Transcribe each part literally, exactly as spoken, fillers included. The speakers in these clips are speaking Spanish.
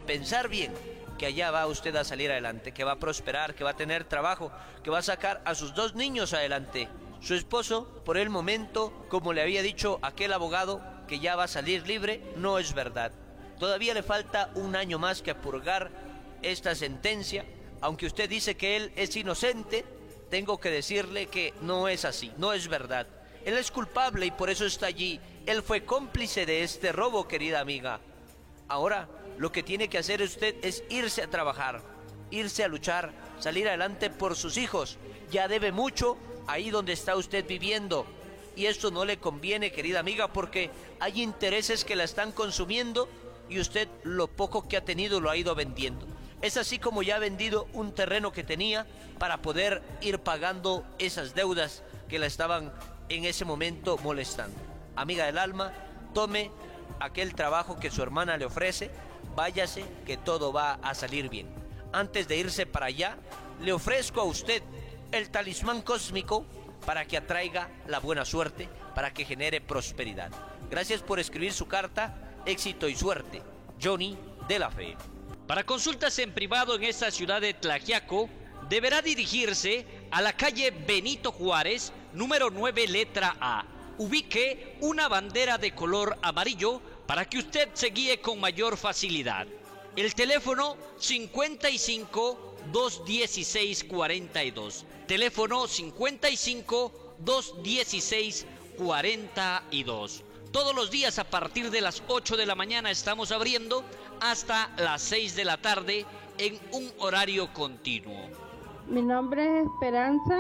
pensar bien que allá va usted a salir adelante, que va a prosperar, que va a tener trabajo, que va a sacar a sus dos niños adelante. Su esposo, por el momento, como le había dicho aquel abogado, que ya va a salir libre, no es verdad. Todavía le falta un año más que purgar esta sentencia. Aunque usted dice que él es inocente, tengo que decirle que no es así, no es verdad. Él es culpable y por eso está allí. Él fue cómplice de este robo, querida amiga. Ahora, lo que tiene que hacer usted es irse a trabajar, irse a luchar, salir adelante por sus hijos. Ya debe mucho ahí donde está usted viviendo. Y esto no le conviene, querida amiga, porque hay intereses que la están consumiendo y usted lo poco que ha tenido lo ha ido vendiendo. Es así como ya ha vendido un terreno que tenía para poder ir pagando esas deudas que la estaban en ese momento molestando. Amiga del alma, tome aquel trabajo que su hermana le ofrece, váyase que todo va a salir bien. Antes de irse para allá, le ofrezco a usted el talismán cósmico para que atraiga la buena suerte, para que genere prosperidad. Gracias por escribir su carta, éxito y suerte. Johnny de la Fe. Para consultas en privado en esta ciudad de Tlaxiaco, deberá dirigirse a la calle Benito Juárez, número nueve, letra A. Ubique una bandera de color amarillo para que usted se guíe con mayor facilidad. El teléfono cincuenta y cinco, dos dieciséis, cuarenta y dos. Teléfono cincuenta y cinco, dos dieciséis, cuarenta y dos. Todos los días a partir de las ocho de la mañana estamos abriendo hasta las seis de la tarde en un horario continuo. Mi nombre es Esperanza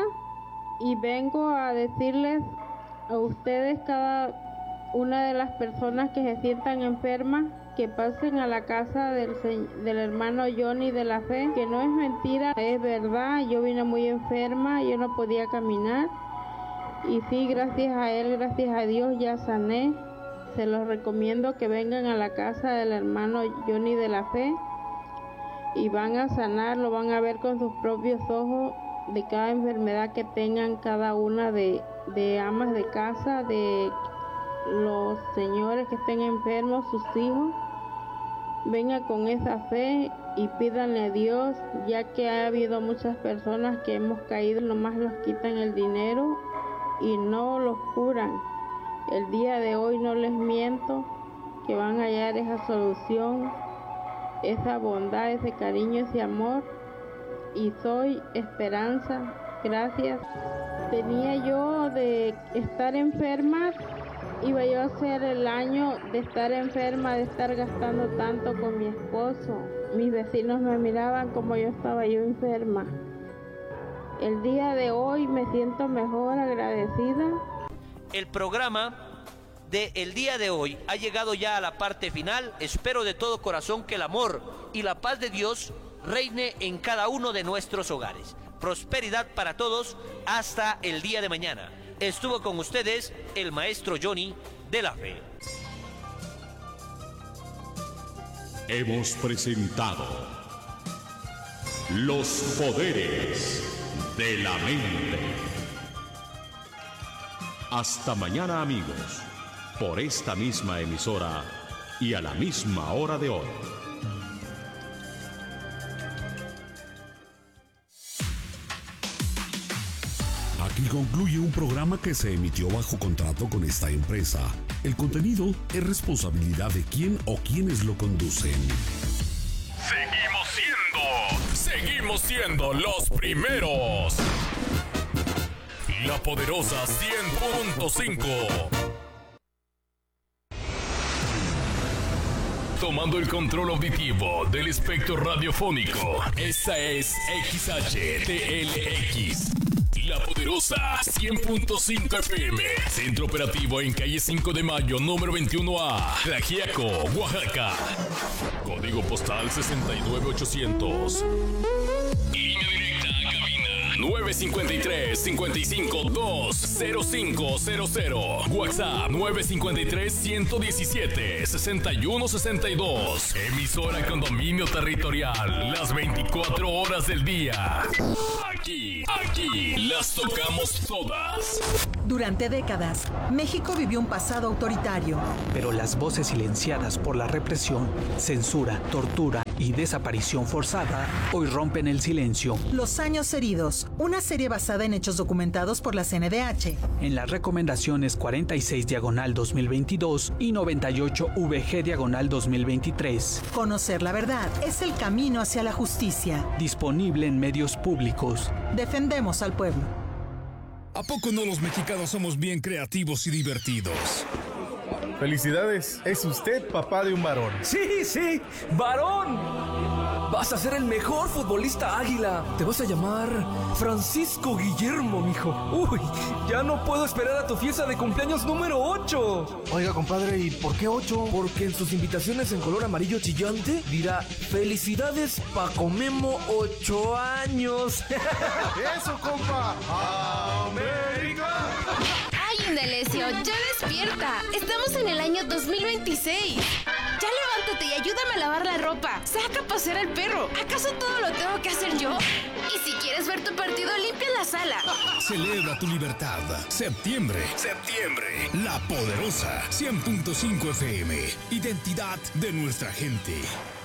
y vengo a decirles a ustedes, cada una de las personas que se sientan enfermas, que pasen a la casa del, del hermano Johnny de la Fe, que no es mentira, es verdad. Yo vine muy enferma, yo no podía caminar y sí, gracias a él, gracias a Dios ya sané. Se los recomiendo que vengan a la casa del hermano Johnny de la Fe y van a sanar, lo van a ver con sus propios ojos de cada enfermedad que tengan cada una de, de amas de casa, de los señores que estén enfermos, sus hijos. Venga con esa fe y pídanle a Dios, ya que ha habido muchas personas que hemos caído, nomás los quitan el dinero y no los curan. El día de hoy no les miento que van a hallar esa solución, esa bondad, ese cariño, ese amor. Y soy Esperanza, gracias. Tenía yo de estar enferma, iba yo a hacer el año de estar enferma, de estar gastando tanto con mi esposo. Mis vecinos me miraban como yo estaba yo enferma. El día de hoy me siento mejor, agradecida. El programa de el día de hoy ha llegado ya a la parte final. Espero de todo corazón que el amor y la paz de Dios reine en cada uno de nuestros hogares. Prosperidad para todos hasta el día de mañana. Estuvo con ustedes el maestro Johnny de la Fe. Hemos presentado Los Poderes de la Mente. Hasta mañana, amigos, por esta misma emisora y a la misma hora de hoy. Aquí concluye un programa que se emitió bajo contrato con esta empresa. El contenido es responsabilidad de quien o quienes lo conducen. Seguimos siendo, seguimos siendo los primeros. La poderosa cien punto cinco. Tomando el control auditivo del espectro radiofónico. Esta es X H T L X. La poderosa cien punto cinco F M. Centro operativo en calle cinco de mayo, número veintiuno A. Tlaxiaco, Oaxaca. Código postal sesenta y nueve ochocientos. Línea directa a cabina nueve cinco tres, cinco cinco dos, cero cinco cero cero. WhatsApp nueve cinco tres, uno uno siete, seis uno seis dos. Emisora con dominio territorial las veinticuatro horas del día. Aquí, aquí las tocamos todas. Durante décadas, México vivió un pasado autoritario. Pero las voces silenciadas por la represión, censura, tortura y desaparición forzada hoy rompen el silencio. Los años heridos, una serie basada en hechos documentados por la C N D H. En las recomendaciones cuarenta y seis diagonal dos mil veintidós y noventa y ocho V G diagonal dos mil veintitrés. Conocer la verdad es el camino hacia la justicia. Disponible en medios públicos. Defendemos al pueblo. ¿A poco no los mexicanos somos bien creativos y divertidos? Felicidades, es usted papá de un varón. Sí, sí, varón. Vas a ser el mejor futbolista águila. Te vas a llamar Francisco Guillermo, mijo. Uy, ya no puedo esperar a tu fiesta de cumpleaños número ocho. Oiga, compadre, ¿y por qué ocho? Porque en sus invitaciones en color amarillo chillante dirá: felicidades Paco Memo, ocho años. ¡Eso, compa! ¡América! ¡Ay, Indalecio, ya despierta! Estamos en el año dos mil veintiséis. Ya levántate y ayúdame a lavar la ropa. Saca a pasear al perro. ¿Acaso todo lo tengo que hacer yo? Y si quieres ver tu partido, limpia la sala. Celebra tu libertad. Septiembre. Septiembre. La Poderosa. cien punto cinco F M. Identidad de nuestra gente.